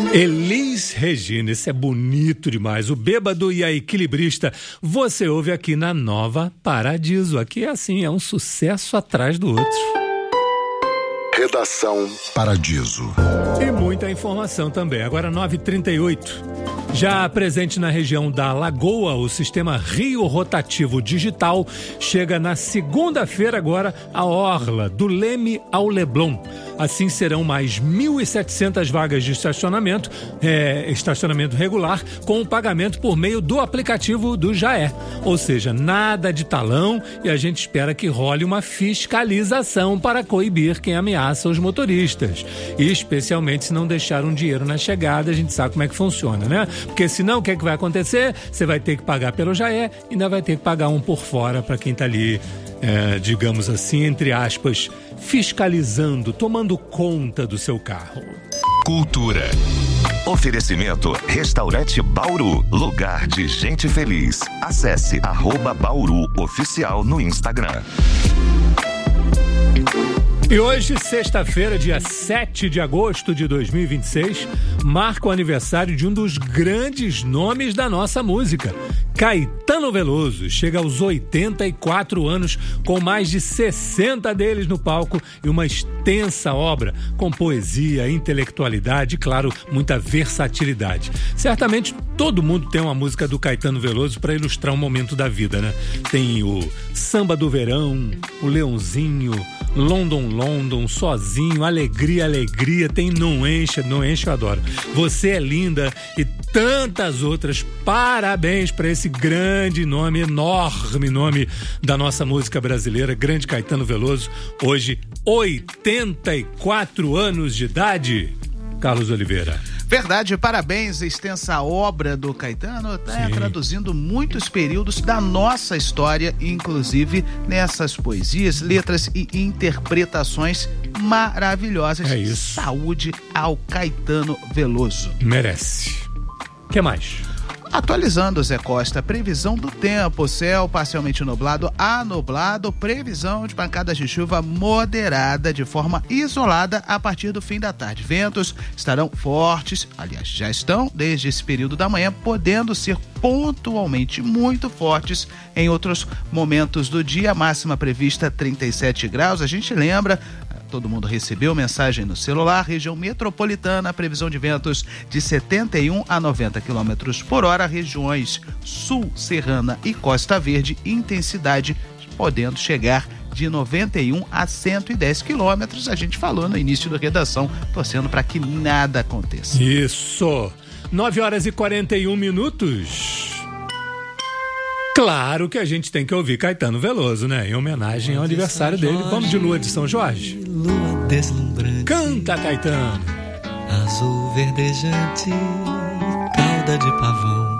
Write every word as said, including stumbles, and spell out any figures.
Elis Regina, isso é bonito demais. O Bêbado e a Equilibrista, você ouve aqui na Nova Paradiso. Aqui é assim, é um sucesso atrás do outro. Redação Paradiso. E muita informação também. Agora nove e trinta e oito. Já presente na região da Lagoa, o sistema Rio Rotativo Digital chega na segunda-feira agora à Orla, do Leme ao Leblon. Assim serão mais mil e setecentas vagas de estacionamento, é, estacionamento regular, com o pagamento por meio do aplicativo do Jaé. Ou seja, nada de talão, e a gente espera que role uma fiscalização para coibir quem ameaça os motoristas. E especialmente se não deixaram dinheiro na chegada, a gente sabe como é que funciona, né? Porque senão o que é que vai acontecer? Você vai ter que pagar pelo Jaé e ainda vai ter que pagar um por fora para quem está ali, é, digamos assim, entre aspas, fiscalizando, tomando conta do seu carro. Cultura. Oferecimento Restaurante Bauru, lugar de gente feliz. Acesse arroba Bauru Oficial no Instagram. E hoje, sexta-feira, dia sete de agosto de dois mil e vinte e seis, marca o aniversário de um dos grandes nomes da nossa música. Caetano Veloso chega aos oitenta e quatro anos, com mais de sessenta deles no palco e uma extensa obra com poesia, intelectualidade e, claro, muita versatilidade. Certamente todo mundo tem uma música do Caetano Veloso para ilustrar um momento da vida, né? Tem o Samba do Verão, o Leãozinho, London, London, Sozinho, Alegria, Alegria, tem Não Enche, Não Enche, eu adoro. Você é Linda e tantas outras. Parabéns para esse grande nome, enorme nome da nossa música brasileira, grande Caetano Veloso, hoje oitenta e quatro anos de idade. Carlos Oliveira. Verdade, parabéns, a extensa obra do Caetano está traduzindo muitos períodos da nossa história, inclusive nessas poesias, letras e interpretações maravilhosas. É isso. Saúde ao Caetano Veloso. Merece. O que mais? Atualizando, Zé Costa, previsão do tempo, céu parcialmente nublado a nublado, previsão de pancadas de chuva moderada de forma isolada a partir do fim da tarde. Ventos estarão fortes, aliás, já estão desde esse período da manhã, podendo ser pontualmente muito fortes em outros momentos do dia. Máxima prevista trinta e sete graus, a gente lembra... Todo mundo recebeu mensagem no celular. Região metropolitana, previsão de ventos de setenta e um a noventa quilômetros por hora. Regiões sul, serrana e Costa Verde, intensidade podendo chegar de noventa e um a cento e dez quilômetros. A gente falou no início da redação, torcendo para que nada aconteça. Isso! nove horas e quarenta e um minutos. Claro que a gente tem que ouvir Caetano Veloso, né? Em homenagem ao aniversário dele. Vamos de Lua de São Jorge? Lua deslumbrante. Canta, Caetano. Azul verdejante, cauda de pavão.